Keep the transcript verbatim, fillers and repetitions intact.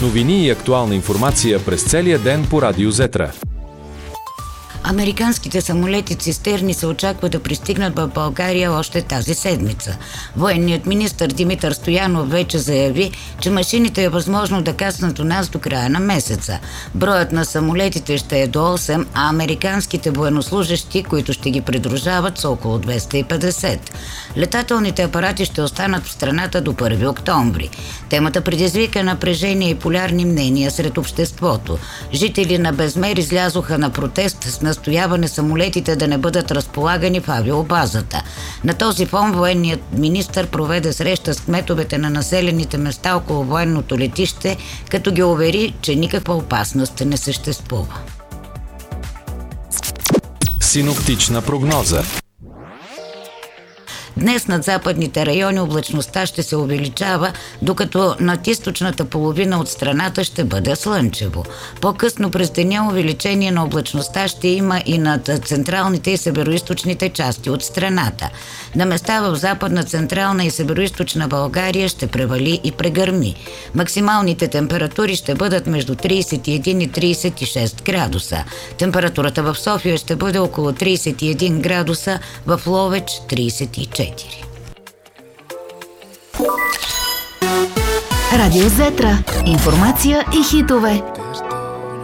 Новини и актуална информация през целия ден по Радио Зетра. Американските самолети цистерни се очаква да пристигнат в България още тази седмица. Военният министър Димитър Стоянов вече заяви, че машините е възможно да кацнат у нас до края на месеца. Броят на самолетите ще е до осем, а американските военнослужещи, които ще ги придружават, са около двеста и петдесет. Летателните апарати ще останат в страната до първи октомври. Темата предизвика напрежение и полярни мнения сред обществото. Жители на Безмер излязоха на протест с настояване самолетите да не бъдат разполагани в авиобазата. На този фон военният министър проведе среща с кметовете на населените места около военното летище, като ги увери, че никаква опасност не съществува. Синоптична прогноза. Днес над западните райони облачността ще се увеличава, докато над източната половина от страната ще бъде слънчево. По-късно през деня увеличение на облачността ще има и над централните и североизточните части от страната. На места в западна, централна и североизточна България ще превали и прегърми. Максималните температури ще бъдат между трийсет и един и трийсет и шест градуса. Температурата в София ще бъде около трийсет и един градуса, в Ловеч трийсет и четири. Радио Зетра. Информация и хитове.